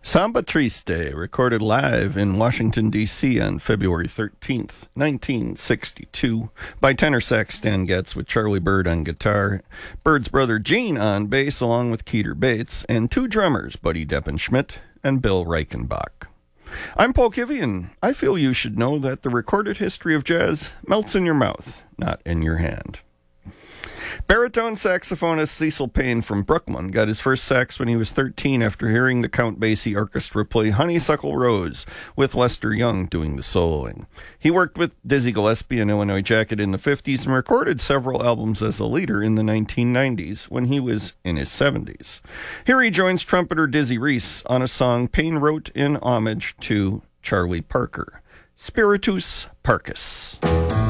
Samba Triste, recorded live in Washington, D.C. on February 13th, 1962, by tenor sax Stan Getz with Charlie Bird on guitar, Bird's brother Gene on bass along with Keeter Bates, and two drummers, Buddy Deppenschmidt and Bill Reichenbach. I'm Paul Kivy, and I feel you should know that the recorded history of jazz melts in your mouth, not in your hand. Baritone saxophonist Cecil Payne from Brooklyn got his first sax when he was 13 after hearing the Count Basie Orchestra play Honeysuckle Rose with Lester Young doing the soloing. He worked with Dizzy Gillespie and Illinois Jacquet in the 50s and recorded several albums as a leader in the 1990s when he was in his 70s. Here he joins trumpeter Dizzy Reese on a song Payne wrote in homage to Charlie Parker, Spiritus Parcus.